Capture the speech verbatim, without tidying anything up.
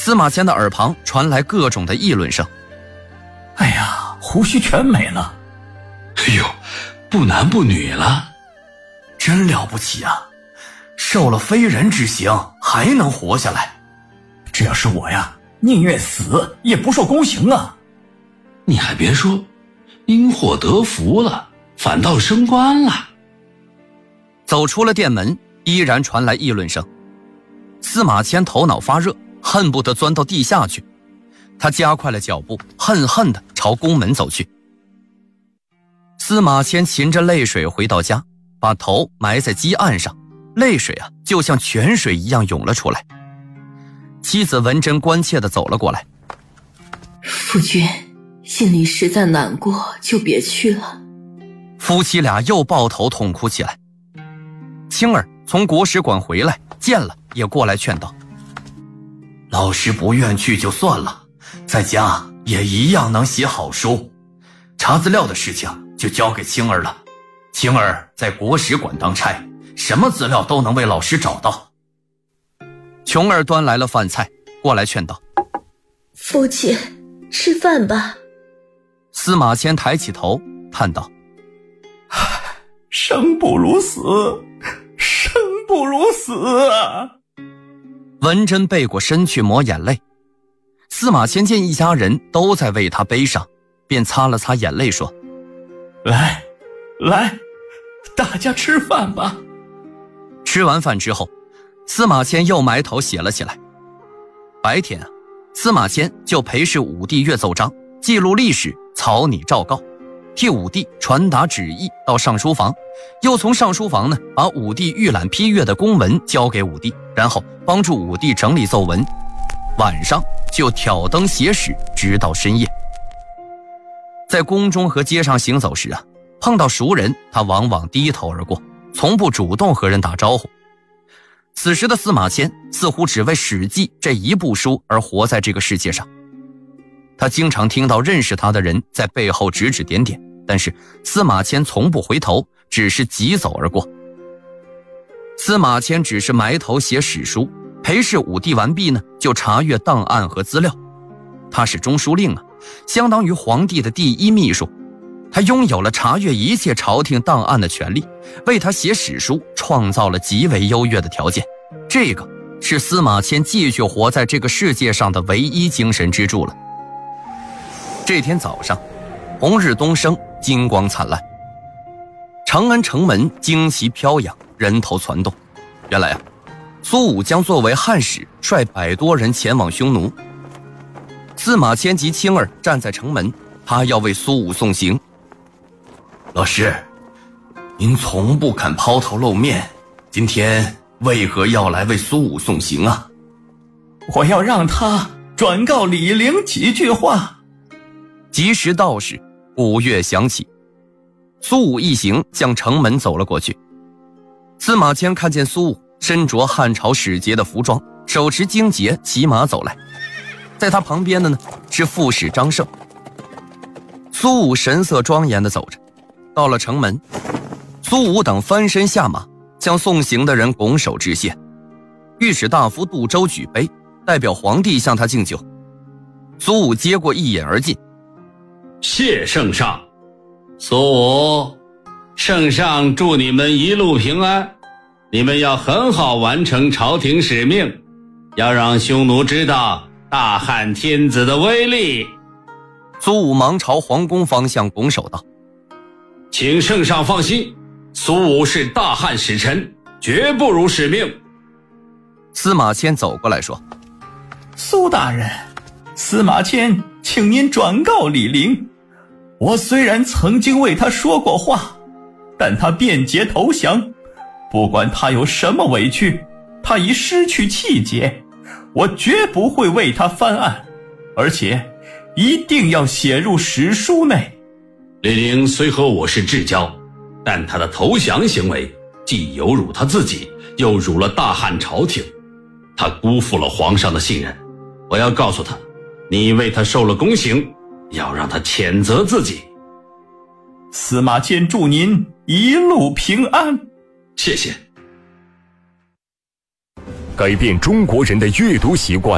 司马迁的耳旁传来各种的议论声。 哎呀，胡须全没了。 哎呦，不男不女了， 真了不起啊！受了非人之刑还能活下来。 这要是我呀，宁愿死也不受宫刑啊。 你还别说，因祸得福了，反倒升官了。 走出了殿门，依然传来议论声。司马迁头脑发热，恨不得钻到地下去。他加快了脚步，恨恨地朝宫门走去。司马迁噙着泪水回到家，把头埋在鸡案上，泪水啊，就像泉水一样涌了出来。妻子文贞关切地走了过来。 夫君，心里实在难过，就别去了。 夫妻俩又抱头痛哭起来。青儿从国史馆回来，见了也过来劝道： 老师不愿去就算了，在家也一样能写好书，查资料的事情就交给青儿了。青儿在国史馆当差，什么资料都能为老师找到。 琼儿端来了饭菜，过来劝道： 父亲，吃饭吧。 司马迁抬起头叹道： 生不如死，生不如死啊！ 文贞背过身去抹眼泪。司马迁见一家人都在为他悲伤，便擦了擦眼泪说： 来来，大家吃饭吧。 吃完饭之后，司马迁又埋头写了起来。白天啊，司马迁就陪侍武帝阅奏章，记录历史，草拟诏告，替武帝传达旨意到上书房，又从上书房呢把武帝预览批阅的公文交给武帝，然后帮助武帝整理奏文，晚上就挑灯写史，直到深夜。在宫中和街上行走时啊，碰到熟人，他往往低头而过，从不主动和人打招呼。此时的司马迁似乎只为《史记》这一部书而活在这个世界上。他经常听到认识他的人在背后指指点点，但是司马迁从不回头，只是疾走而过。司马迁只是埋头写史书，陪侍武帝完毕呢，就查阅档案和资料。他是中书令啊，相当于皇帝的第一秘书，他拥有了查阅一切朝廷档案的权利，为他写史书创造了极为优越的条件。这个是司马迁继续活在这个世界上的唯一精神支柱了。这天早上，红日东升，金光灿烂，长安城门旌旗飘扬，人头攒动。原来啊，苏武将作为汉使，率百多人前往匈奴。司马迁及青儿站在城门，他要为苏武送行。 老师，您从不肯抛头露面，今天为何要来为苏武送行啊？ 我要让他转告李陵几句话。 及时到时，鼓乐响起，苏武一行向城门走了过去。司马迁看见苏武身着汉朝使节的服装，手持荆节，骑马走来。在他旁边的呢是副使张胜。苏武神色庄严地走着，到了城门，苏武等翻身下马，向送行的人拱手致谢。御史大夫杜周举杯，代表皇帝向他敬酒。苏武接过一饮而尽。 谢圣上。苏武，圣上祝你们一路平安，你们要很好完成朝廷使命，要让匈奴知道大汉天子的威力。 苏武忙朝皇宫方向拱手道： 请圣上放心，苏武是大汉使臣，绝不辱使命。 司马迁走过来说： 苏大人，司马迁请您转告李陵，我虽然曾经为他说过话，但他变节投降，不管他有什么委屈，他已失去气节，我绝不会为他翻案，而且一定要写入史书内。 李陵虽和我是至交，但他的投降行为既有辱他自己，又辱了大汉朝廷，他辜负了皇上的信任。我要告诉他，你为他受了宫刑，要让他谴责自己。 司马迁祝您一路平安。 谢谢。 改变中国人的阅读习惯。